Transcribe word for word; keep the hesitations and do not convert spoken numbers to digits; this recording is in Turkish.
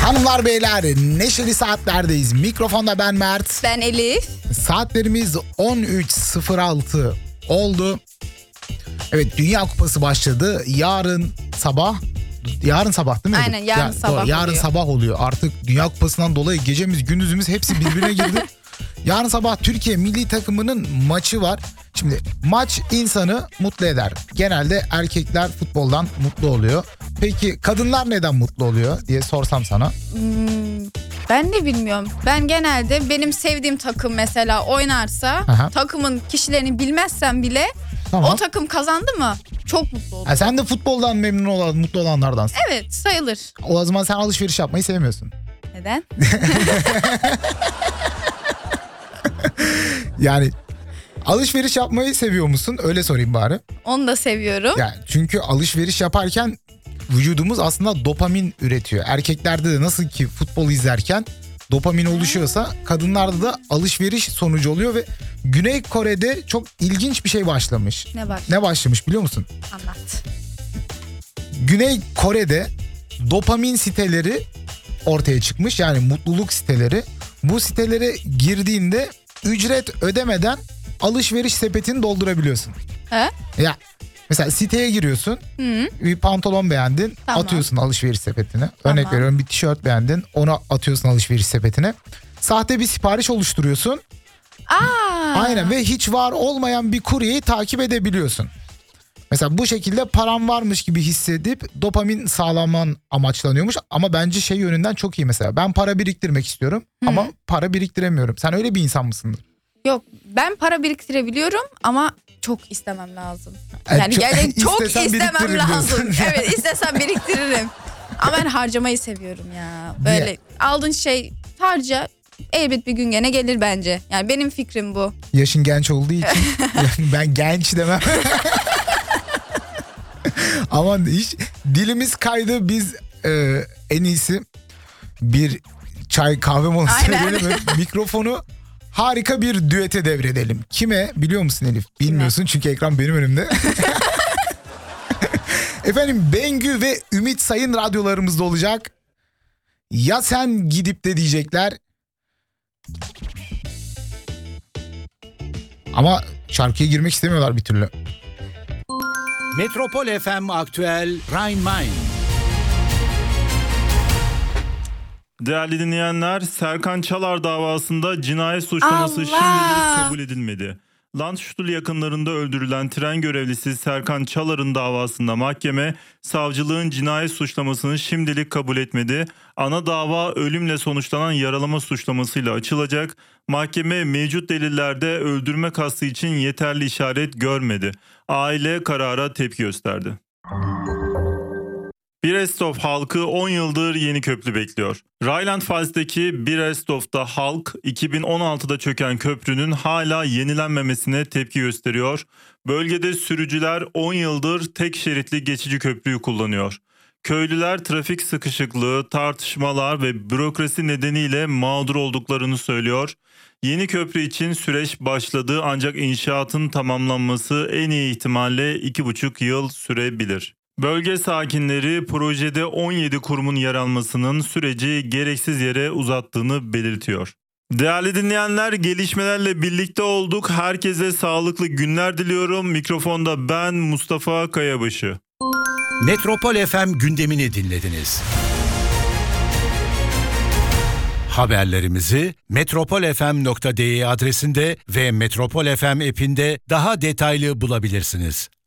Hanımlar beyler, neşeli saatlerdeyiz. Mikrofonda ben Mert. Ben Elif. Saatlerimiz on üç sıfır altı oldu. Evet, Dünya Kupası başladı. Yarın sabah Yarın sabah değil mi? Aynen, yarın ya, sabah doğru, Yarın oluyor. sabah oluyor. Artık Dünya Kupası'ndan dolayı gecemiz gündüzümüz hepsi birbirine girdi. Yarın sabah Türkiye milli takımının maçı var. Şimdi maç insanı mutlu eder. Genelde erkekler futboldan mutlu oluyor. Peki kadınlar neden mutlu oluyor diye sorsam sana. Hmm, ben de bilmiyorum. Ben genelde benim sevdiğim takım mesela oynarsa, Aha. takımın kişilerini bilmezsem bile Tamam. o takım kazandı mı çok mutlu olurum. Ha, sen de futboldan memnun olan, mutlu olanlardansın. Evet, sayılır. O zaman sen alışveriş yapmayı sevmiyorsun. Neden? Yani alışveriş yapmayı seviyor musun? Öyle sorayım bari. Onu da seviyorum. Yani çünkü alışveriş yaparken vücudumuz aslında dopamin üretiyor. Erkeklerde de nasıl ki futbol izlerken dopamin oluşuyorsa kadınlarda da alışveriş sonucu oluyor ve Güney Kore'de çok ilginç bir şey başlamış. Ne var? Ne başlamış biliyor musun? Anlat. Güney Kore'de dopamin siteleri ortaya çıkmış, yani mutluluk siteleri. Bu sitelere girdiğinde ücret ödemeden alışveriş sepetini doldurabiliyorsun. He? Ya mesela siteye giriyorsun, Hı. bir pantolon beğendin, Tamam. atıyorsun alışveriş sepetine. Tamam. Örnek veriyorum, bir tişört beğendin, onu atıyorsun alışveriş sepetine. Sahte bir sipariş oluşturuyorsun. Aa. Aynen, ve hiç var olmayan bir kuryeyi takip edebiliyorsun. Mesela bu şekilde param varmış gibi hissedip dopamin sağlaman amaçlanıyormuş. Ama bence şey yönünden çok iyi mesela. Ben para biriktirmek istiyorum Hı. ama para biriktiremiyorum. Sen öyle bir insan mısındır? Yok, ben para biriktirebiliyorum ama çok istemem lazım. Yani Yani çok- gerçekten çok istesen istemem biriktiririm lazım. diyorsun. Evet, istesem biriktiririm. Ama ben harcamayı seviyorum ya. Böyle Niye? aldığın şey harca, elbet bir gün gene gelir bence. Yani benim fikrim bu. Yaşın genç olduğu için yani ben genç demem. Aman hiç dilimiz kaydı, biz e, en iyisi bir çay kahve molası Aynen. verelim ve mikrofonu harika bir düete devredelim. Kime biliyor musun Elif? Bilmiyorsun çünkü ekran benim önümde. Efendim, Bengü ve Ümit Sayın radyolarımızda olacak. Ya sen gidip de diyecekler. Ama şarkıya girmek istemiyorlar bir türlü. Metropol F M Aktüel Rhein-Main. Değerli dinleyenler, Serkan Çalar davasında cinayet suçlaması Allah! şimdilik kabul edilmedi. Landstuhl yakınlarında öldürülen tren görevlisi Serkan Çalar'ın davasında mahkeme, savcılığın cinayet suçlamasını şimdilik kabul etmedi. Ana dava ölümle sonuçlanan yaralama suçlamasıyla açılacak. Mahkeme mevcut delillerde öldürme kastı için yeterli işaret görmedi. Aile karara tepki gösterdi. Brest-Litovsk halkı on yıldır yeni köprü bekliyor. Rheinland-Pfalz'deki Brest-Litovsk'ta halk iki bin on altıda çöken köprünün hala yenilenmemesine tepki gösteriyor. Bölgede sürücüler on yıldır tek şeritli geçici köprüyü kullanıyor. Köylüler trafik sıkışıklığı, tartışmalar ve bürokrasi nedeniyle mağdur olduklarını söylüyor. Yeni köprü için süreç başladı ancak inşaatın tamamlanması en iyi ihtimalle iki buçuk yıl sürebilir. Bölge sakinleri projede on yedi kurumun yer almasının süreci gereksiz yere uzattığını belirtiyor. Değerli dinleyenler, gelişmelerle birlikte olduk. Herkese sağlıklı günler diliyorum. Mikrofonda ben Mustafa Kayabaşı. Metropol F M gündemini dinlediniz. Haberlerimizi metropolfm nokta de adresinde ve Metropol F M app'inde daha detaylı bulabilirsiniz.